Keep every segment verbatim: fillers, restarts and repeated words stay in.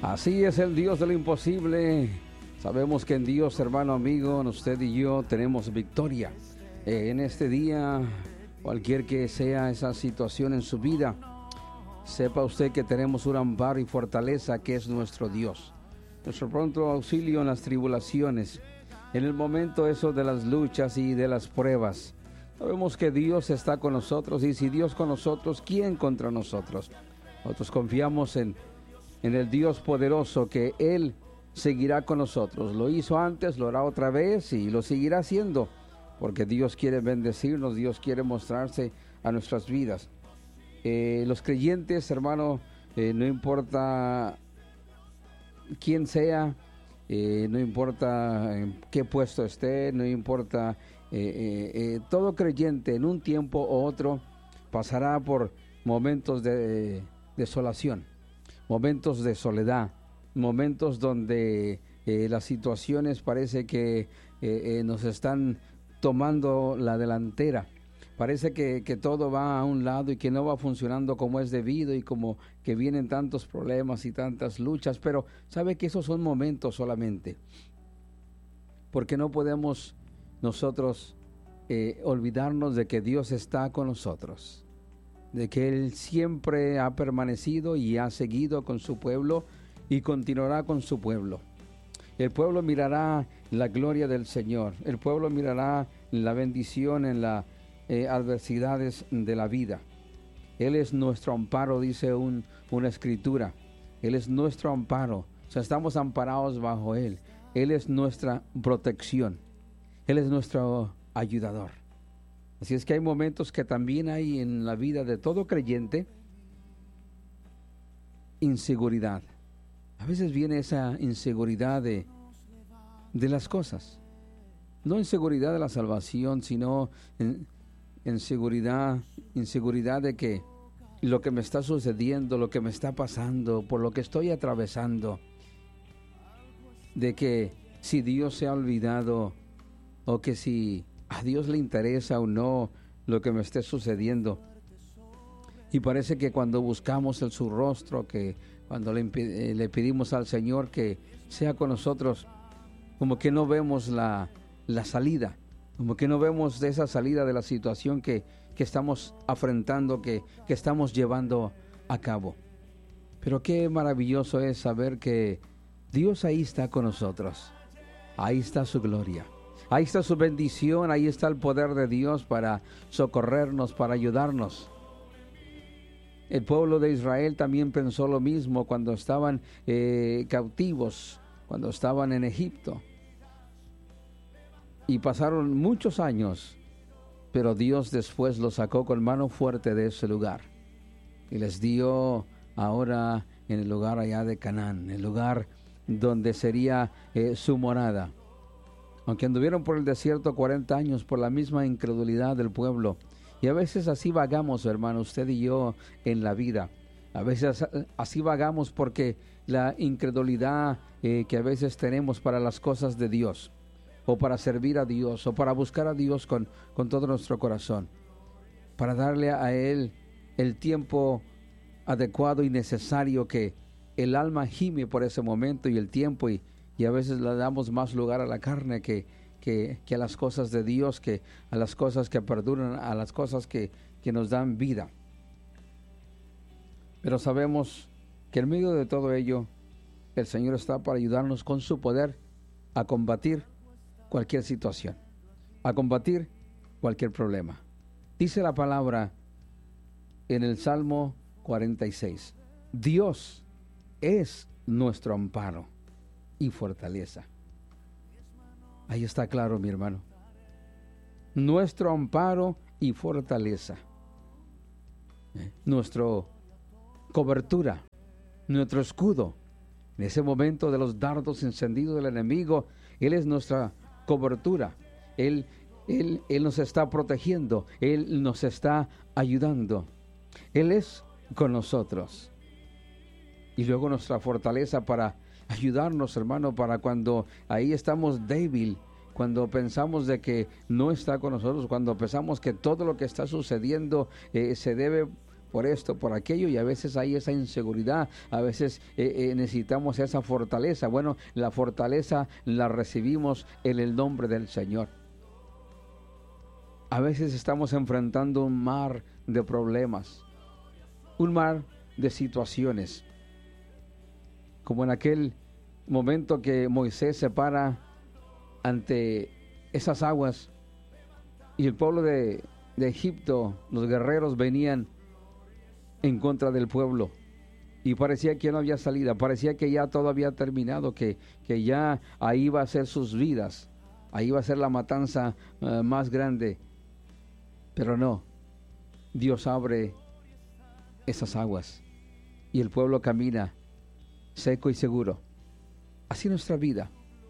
Así es el Dios de lo imposible. Sabemos que en Dios, hermano, amigo, usted y yo tenemos victoria. Eh, en este día, cualquier que sea esa situación en su vida, sepa usted que tenemos un amparo y fortaleza que es nuestro Dios. Nuestro pronto auxilio en las tribulaciones, en el momento eso de las luchas y de las pruebas. Sabemos que Dios está con nosotros, y si Dios con nosotros, ¿quién contra nosotros? Nosotros confiamos en, en el Dios poderoso, que Él seguirá con nosotros. Lo hizo antes, lo hará otra vez y lo seguirá haciendo, porque Dios quiere bendecirnos, Dios quiere mostrarse a nuestras vidas. Eh, los creyentes, hermano, eh, no importa quién sea, eh, no importa en qué puesto esté, no importa, eh, eh, eh, todo creyente en un tiempo u otro pasará por momentos de eh, desolación, momentos de soledad, momentos donde eh, las situaciones parece que eh, eh, nos están tomando la delantera. Parece que, que todo va a un lado y que no va funcionando como es debido, y como que vienen tantos problemas y tantas luchas, pero sabe que esos son momentos solamente, porque no podemos nosotros eh, olvidarnos de que Dios está con nosotros, de que Él siempre ha permanecido y ha seguido con su pueblo y continuará con su pueblo. El pueblo mirará la gloria del Señor, el pueblo mirará la bendición en la Eh, adversidades de la vida. Él es nuestro amparo, dice un, una escritura. Él es nuestro amparo. O sea, estamos amparados bajo Él. Él es nuestra protección. Él es nuestro ayudador. Así es que hay momentos que también hay en la vida de todo creyente inseguridad. A veces viene esa inseguridad de, de las cosas. No inseguridad de la salvación, sino en, inseguridad, inseguridad de que lo que me está sucediendo, lo que me está pasando, por lo que estoy atravesando, de que si Dios se ha olvidado, o que si a Dios le interesa o no lo que me esté sucediendo. Y parece que cuando buscamos el su rostro, que cuando le, le pedimos al Señor que sea con nosotros, como que no vemos la, la salida. Como que no vemos de esa salida de la situación que, que estamos afrontando, que, que estamos llevando a cabo. Pero qué maravilloso es saber que Dios ahí está con nosotros. Ahí está su gloria. Ahí está su bendición. Ahí está el poder de Dios para socorrernos, para ayudarnos. El pueblo de Israel también pensó lo mismo cuando estaban eh, cautivos, cuando estaban en Egipto. Y pasaron muchos años, pero Dios después los sacó con mano fuerte de ese lugar. Y les dio ahora en el lugar allá de Canaán, el lugar donde sería eh, su morada. Aunque anduvieron por el desierto cuarenta años por la misma incredulidad del pueblo. Y a veces así vagamos, hermano, usted y yo en la vida. A veces así vagamos porque la incredulidad eh, que a veces tenemos para las cosas de Dios, o para servir a Dios, o para buscar a Dios con, con todo nuestro corazón, para darle a Él el tiempo adecuado y necesario que el alma gime por ese momento y el tiempo, y, y a veces le damos más lugar a la carne que, que, que a las cosas de Dios, que a las cosas que perduran, a las cosas que, que nos dan vida. Pero sabemos que en medio de todo ello, el Señor está para ayudarnos con su poder a combatir cualquier situación, a combatir cualquier problema. Dice la palabra en el Salmo cuarenta y seis, Dios es nuestro amparo y fortaleza. Ahí está claro, mi hermano. Nuestro amparo y fortaleza. ¿Eh? Nuestro cobertura, nuestro escudo. En ese momento de los dardos encendidos del enemigo, Él es nuestra cobertura. Él, él, él nos está protegiendo. Él nos está ayudando. Él es con nosotros. Y luego nuestra fortaleza para ayudarnos, hermano, para cuando ahí estamos débil, cuando pensamos de que no está con nosotros, cuando pensamos que todo lo que está sucediendo eh, se debe por esto, por aquello, y a veces hay esa inseguridad, a veces eh, eh, necesitamos esa fortaleza. Bueno, la fortaleza la recibimos en el nombre del Señor. A veces estamos enfrentando un mar de problemas, un mar de situaciones, como en aquel momento que Moisés se para ante esas aguas y el pueblo de, de Egipto, los guerreros venían en contra del pueblo y parecía que no había salida, parecía que ya todo había terminado, que, que ya ahí iba a ser sus vidas, ahí iba a ser la matanza uh, más grande. Pero no, Dios abre esas aguas y el pueblo camina seco y seguro. Así nuestra vida.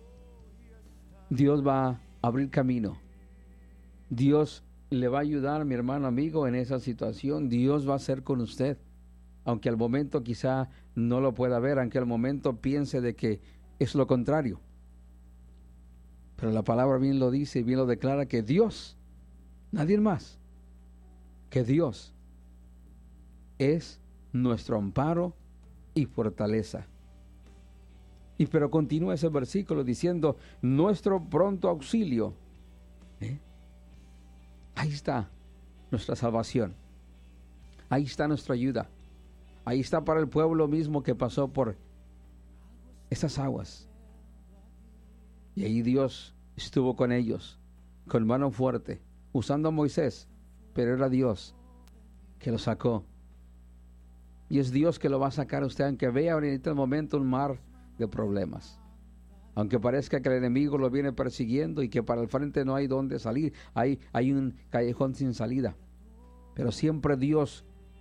Dios va a abrir camino. Dios le va a ayudar, mi hermano amigo, en esa situación. Dios va a ser con usted. Aunque al momento quizá no lo pueda ver, aunque al momento piense de que es lo contrario. Pero la palabra bien lo dice y bien lo declara, que Dios, nadie más, que Dios es nuestro amparo y fortaleza. Y pero continúa ese versículo diciendo, nuestro pronto auxilio. ¿Eh? Ahí está nuestra salvación. Ahí está nuestra ayuda. Ahí está para el pueblo mismo que pasó por esas aguas. Y ahí Dios estuvo con ellos, con mano fuerte, usando a Moisés, pero era Dios que lo sacó. Y es Dios que lo va a sacar a usted, aunque vea en este momento un mar de problemas. Aunque parezca que el enemigo lo viene persiguiendo y que para el frente no hay dónde salir, hay, hay un callejón sin salida. Pero siempre Dios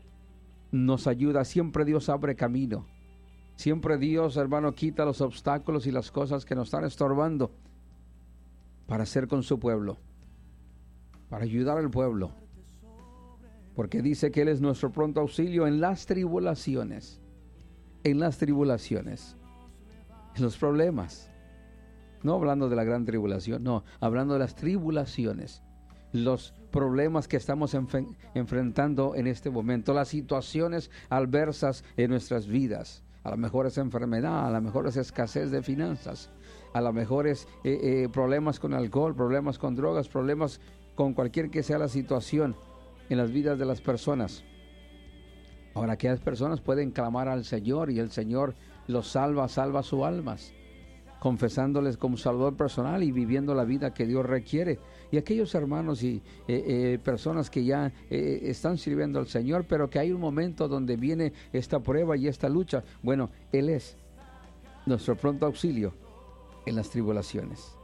nos ayuda, siempre Dios abre camino. Siempre Dios, hermano, quita los obstáculos y las cosas que nos están estorbando para hacer con su pueblo, para ayudar al pueblo. Porque dice que Él es nuestro pronto auxilio en las tribulaciones, en las tribulaciones, en los problemas. No hablando de la gran tribulación, no, hablando de las tribulaciones, los problemas que estamos enf- enfrentando en este momento, las situaciones adversas en nuestras vidas. A lo mejor es enfermedad, a lo mejor es escasez de finanzas, a lo mejor es eh, eh, problemas con alcohol, problemas con drogas, problemas con cualquier que sea la situación en las vidas de las personas. Ahora, aquellas personas pueden clamar al Señor y el Señor los salva, salva sus almas, confesándoles como Salvador personal y viviendo la vida que Dios requiere. Y aquellos hermanos y eh, eh, personas que ya eh, están sirviendo al Señor, pero que hay un momento donde viene esta prueba y esta lucha. Bueno, Él es nuestro pronto auxilio en las tribulaciones.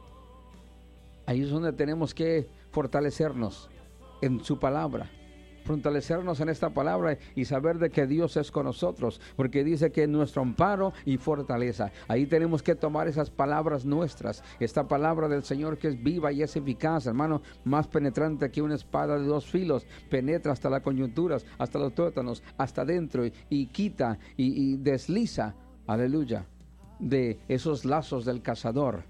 Ahí es donde tenemos que fortalecernos en su palabra, fortalecernos en esta palabra y saber de que Dios es con nosotros, porque dice que es nuestro amparo y fortaleza. Ahí tenemos que tomar esas palabras nuestras, esta palabra del Señor que es viva y es eficaz, hermano, más penetrante que una espada de dos filos, penetra hasta las coyunturas, hasta los tuétanos, hasta adentro y, y quita y, y desliza, aleluya, de esos lazos del cazador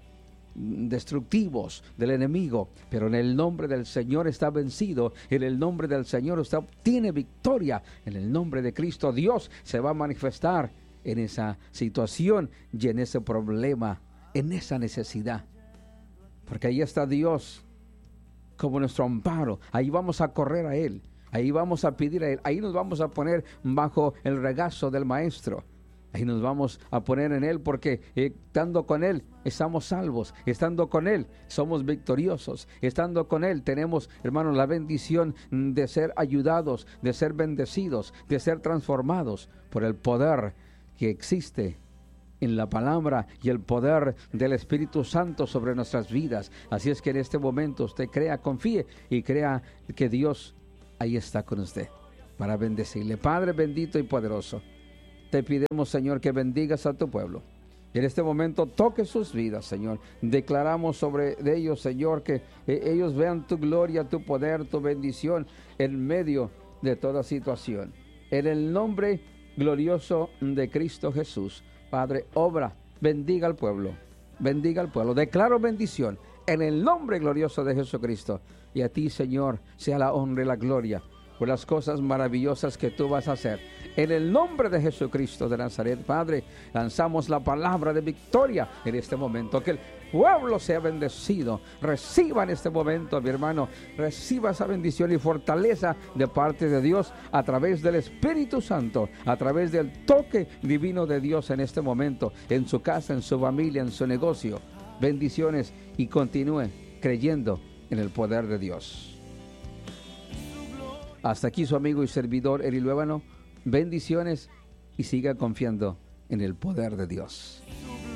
destructivos del enemigo, pero en el nombre del Señor está vencido, en el nombre del Señor usted obtiene victoria, en el nombre de Cristo Dios se va a manifestar en esa situación y en ese problema, en esa necesidad, porque ahí está Dios como nuestro amparo, ahí vamos a correr a Él, ahí vamos a pedir a Él, ahí nos vamos a poner bajo el regazo del Maestro. Ahí nos vamos a poner en Él porque eh, estando con Él estamos salvos, estando con Él somos victoriosos, estando con Él tenemos, hermanos, la bendición de ser ayudados, de ser bendecidos, de ser transformados por el poder que existe en la palabra y el poder del Espíritu Santo sobre nuestras vidas. Así es que en este momento usted crea, confíe y crea que Dios ahí está con usted para bendecirle. Padre bendito y poderoso, te pidemos, Señor, que bendigas a tu pueblo. Y en este momento toque sus vidas, Señor. Declaramos sobre de ellos, Señor, que eh, ellos vean tu gloria, tu poder, tu bendición en medio de toda situación. En el nombre glorioso de Cristo Jesús, Padre, obra, bendiga al pueblo, bendiga al pueblo. Declaro bendición en el nombre glorioso de Jesucristo. Y a ti, Señor, sea la honra y la gloria por las cosas maravillosas que tú vas a hacer. En el nombre de Jesucristo de Nazaret, Padre, lanzamos la palabra de victoria en este momento. Que el pueblo sea bendecido. Reciba en este momento, mi hermano, reciba esa bendición y fortaleza de parte de Dios a través del Espíritu Santo, a través del toque divino de Dios en este momento, en su casa, en su familia, en su negocio. Bendiciones y continúe creyendo en el poder de Dios. Hasta aquí su amigo y servidor Eri Luébano. Bendiciones y siga confiando en el poder de Dios.